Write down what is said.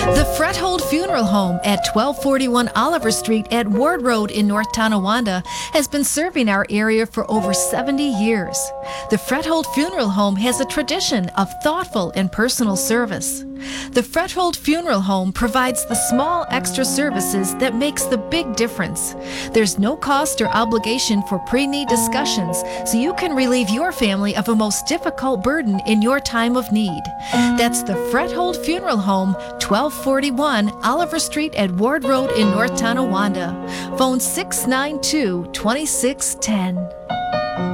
The Frethold Funeral Home at 1241 Oliver Street at Ward Road in North Tonawanda has been serving our area for over 70 years. The Frethold Funeral Home has a tradition of thoughtful and personal service. The Frethold Funeral Home provides the small extra services that makes the big difference. There's no cost or obligation for pre-need discussions, so you can relieve your family of a most difficult burden in your time of need. That's the Frethold Funeral Home, 1241 Oliver Street at Ward Road in North Tonawanda. Phone 692-2610.